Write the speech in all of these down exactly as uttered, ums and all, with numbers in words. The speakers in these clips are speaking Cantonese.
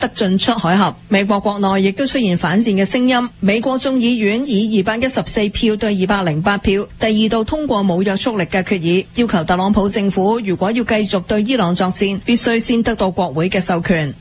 得進出海峽。美國國內亦都出現反戰嘅聲音。美國眾議院以二百一十四票對二百零八票，第二度通過冇約束力嘅決議，要求特朗普政府如果要繼續對伊朗作戰，必須先得到國會嘅授權。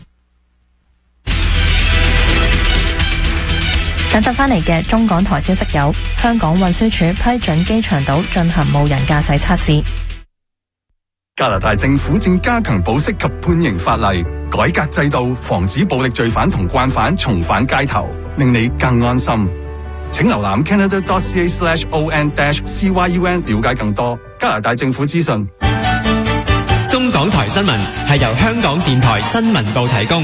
等陣翻嚟嘅中港台消息有：香港運輸署批准機場島進行無人駕駛測試。 加拿大政府正加強保釋及判刑法例，改革制度，防止暴力罪犯同慣犯重返街頭，令你更安心。請瀏覽 canada dot c a slash o n dash c y u n 了解更多加拿大政府資訊。 中港台新聞係由香港電台新聞部提供。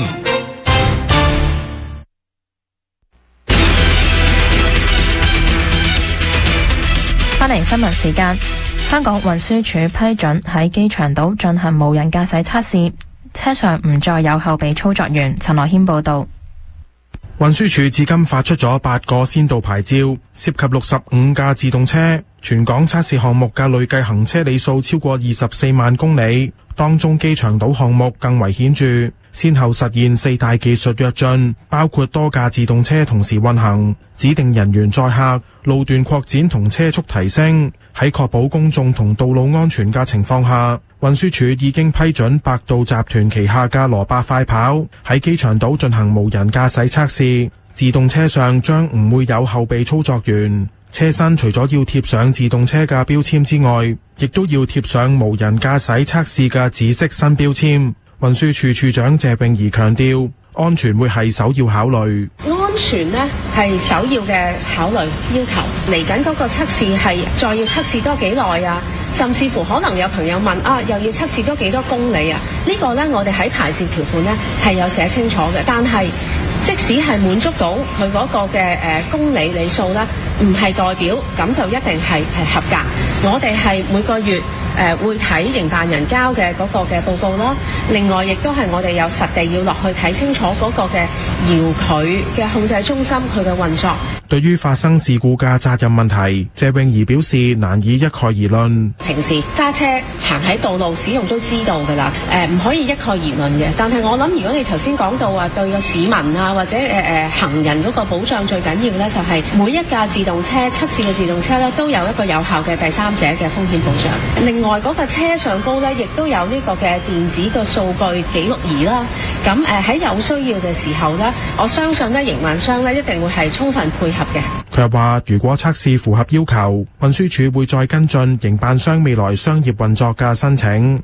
翻嚟新聞時間，香港運輸署批准喺機場島進行無人駕駛測試，車上唔再有後備操作員。陳樂謙報道。 運輸署至今發出咗八個先導牌照，涉及六十五架自動車，全港測試項目嘅累計行車里數超過二十四萬公里，當中機場島項目更為顯著，先後實現四大技術躍進，包括多架自動車同時運行、指定人員載客、路段擴展同車速提升。喺確保公眾同道路安全嘅情況下，運輸署已經批准百度集團旗下嘅羅伯快跑喺機場島進行無人駕駛測試。自動車上將唔會有後備操作員，車身除咗要貼上自動車嘅標籤之外，亦都要貼上無人駕駛測試嘅紫色新標籤。運輸署署長謝穎儀強調，安全會係首要考慮。 安全呢係首要嘅考慮要求。嚟緊嗰個測試係再要測試多幾耐啊？甚至乎可能有朋友問啊，又要測試多幾多公里啊？呢個呢，我哋喺牌照條款呢係有寫清楚嘅。但係即使係滿足到佢嗰個嘅誒公里里數呢，唔係代表咁就一定係係合格。我哋係每個月誒、呃、會睇營辦人交嘅嗰個嘅報告啦。另外亦都係我哋有實地要落去睇清楚嗰個嘅遙距嘅控制中心佢嘅運作。 對於發生事故嘅責任問題，謝穎儀表示難以一概而論。 平時揸車行喺道路使用都知道㗎啦，誒、呃、唔可以一概而論嘅。但係我諗，如果你頭先講到話對個市民啊或者誒誒、呃、行人嗰個保障最緊要咧，就係、是、每一架自動車測試嘅自動車咧都有一個有效嘅第三者嘅風險保障。另外嗰、那個車上高咧，亦都有呢個嘅電子嘅數據記錄儀啦。咁誒喺有需要嘅時候咧，我相信咧營運商咧一定會係充分配合嘅。 佢又話，如果測試符合要求，運輸署會再跟進營辦商未來商業運作嘅申請。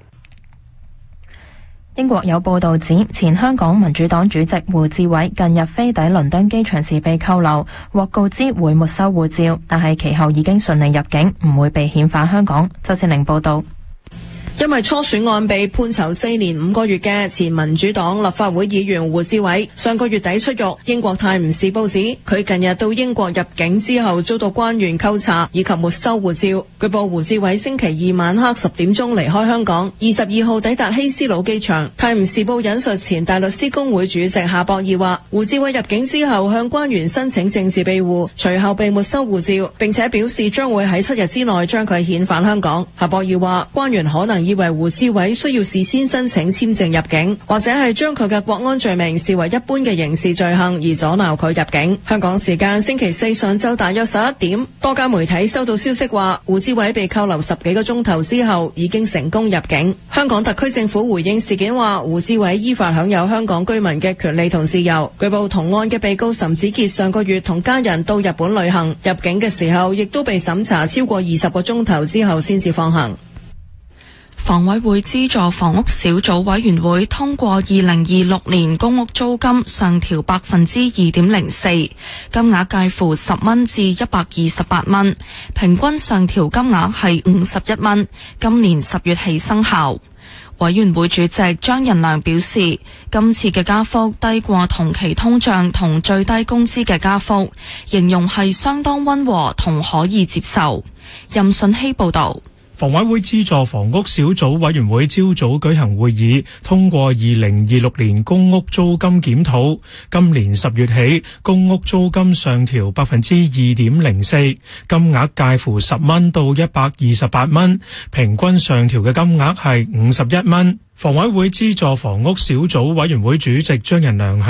英國有報道指，前香港民主黨主席胡志偉近日飛抵倫敦機場時被扣留，獲告知會沒收護照，但係其後已經順利入境，唔會被遣返香港。周志玲報道。 因為初選案被判囚四年五個月嘅前民主黨立法會議員胡志偉，上個月底出獄。英國泰晤士報紙，佢近日到英國入境之後遭到官員扣查以及沒收護照。據報胡志偉星期二晚黑十點鐘離開香港，二十二號抵達希斯路機場。泰晤士報引述前大律師公會主席夏博義話，胡志偉入境之後向官員申請政治庇護，隨後被沒收護照，並且表示將會喺七日之內將佢遣返香港。夏博義話，官員可能以為胡志偉需要事先申請簽證入境，或者係將佢嘅國安罪名視為一般嘅刑事罪行而阻撓佢入境。香港時間星期四上晝大約十一點，多家媒體收到消息話，胡志偉被扣留十幾個鐘頭之後已經成功入境。香港特區政府回應事件話，胡志偉依法享有香港居民嘅權利同自由。據報同案嘅被告岑子傑上個月同家人到日本旅行，入境嘅時候亦都被審查超過二十個鐘頭之後先至放行。 房委會資助房屋小組委員會通過二零二六年公屋租金上調百分之二點零四，金額介乎十蚊至一百二十八蚊，平均上調金額係五十一蚊，今年十月起生效。委員會主席張仁良表示，今次嘅加幅低過同期通脹同最低工資嘅加幅，形容係相當溫和同可以接受。任信希報導。 房委會資助房屋小組委員會朝早舉行會議，通過二零二六年公屋租金檢討。今年十月起，公屋租金上調百分之二點零四，金額介乎十蚊到一百二十八蚊，平均上調嘅金額係五十一蚊。房委會資助房屋小組委員會主席張仁良